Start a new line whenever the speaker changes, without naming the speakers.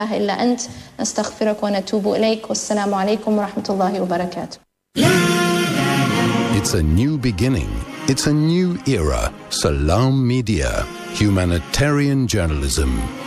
إلا أنت نستغفرك ونتوب إليك والسلام عليكم ورحمة الله وبركاته.
It's a new beginning. It's a new era. Salam Media. Humanitarian journalism.